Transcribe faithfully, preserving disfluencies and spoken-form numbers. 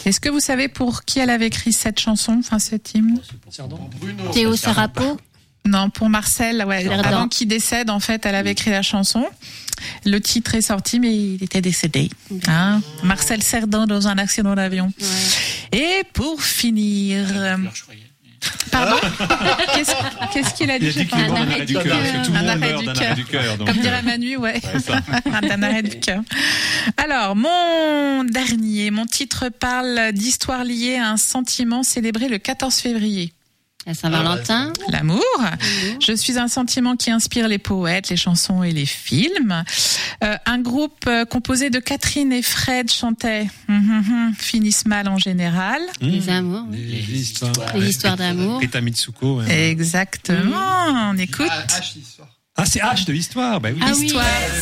Est-ce que vous savez pour qui elle avait écrit cette chanson, enfin cet hymne? Théo Sarapo. Non, pour Marcel, ouais. Cerdan. Avant qu'il décède, en fait, elle avait écrit la chanson. Le titre est sorti, mais il était décédé. Hein? Marcel Cerdan dans un accident d'avion. Ouais. Et pour finir... Pardon? Qu'est-ce, qu'est-ce qu'il a dit? Il a dit qu'il est mort d'un arrêt du cœur, parce que tout le Un monde arrêt meurt du d'un cœur. arrêt du cœur. donc, Comme dirait euh, Manu, ouais. ouais, ça. D'un arrêt du cœur. Alors, mon dernier, mon titre parle d'histoire liée à un sentiment célébré le quatorze février. La Saint-Valentin. L'amour. Je suis un sentiment qui inspire les poètes, les chansons et les films. Euh, un groupe euh, composé de Catherine et Fred chantait hum, hum, hum, finissent mal en général. Les amours. Les oui. histoires. Les histoires d'amour. Rita Mitsuko. ouais. Exactement. On écoute. H, l'histoire. Ah, c'est H de l'histoire. Bah oui. Ah oui. Histoire.